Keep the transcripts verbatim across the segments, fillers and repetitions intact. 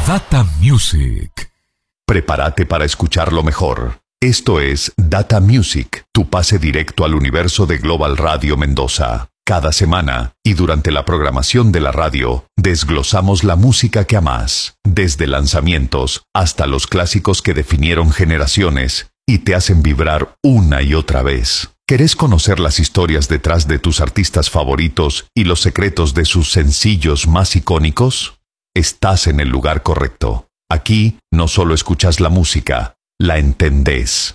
Data Music. Prepárate para escuchar lo mejor. Esto es Data Music, tu pase directo al universo de Global Radio Mendoza. Cada semana, y durante la programación de la radio, desglosamos la música que amás, desde lanzamientos hasta los clásicos que definieron generaciones y te hacen vibrar una y otra vez. ¿Querés conocer las historias detrás de tus artistas favoritos y los secretos de sus sencillos más icónicos? Estás en el lugar correcto. Aquí no solo escuchas la música, la entendés.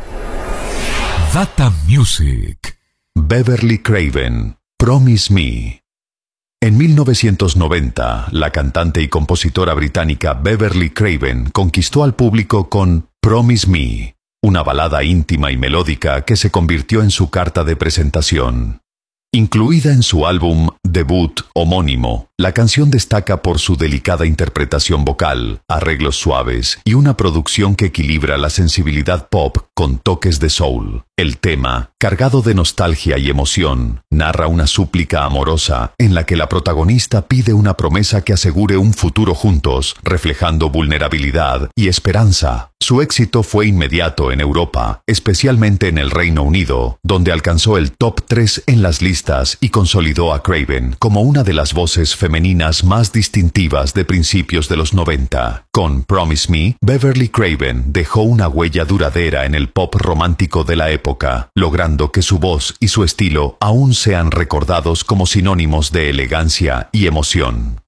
Data Music. Beverly Craven, Promise Me. En mil novecientos noventa, la cantante y compositora británica Beverly Craven conquistó al público con Promise Me, una balada íntima y melódica que se convirtió en su carta de presentación. Incluida en su álbum debut homónimo, la canción destaca por su delicada interpretación vocal, arreglos suaves y una producción que equilibra la sensibilidad pop con toques de soul. El tema, cargado de nostalgia y emoción, narra una súplica amorosa en la que la protagonista pide una promesa que asegure un futuro juntos, reflejando vulnerabilidad y esperanza. Su éxito fue inmediato en Europa, especialmente en el Reino Unido, donde alcanzó el top tres en las listas y consolidó a Craven como una de las voces femeninas más distintivas de principios de los noventa. Con Promise Me, Beverly Craven dejó una huella duradera en el pop romántico de la época, logrando que su voz y su estilo aún sean recordados como sinónimos de elegancia y emoción.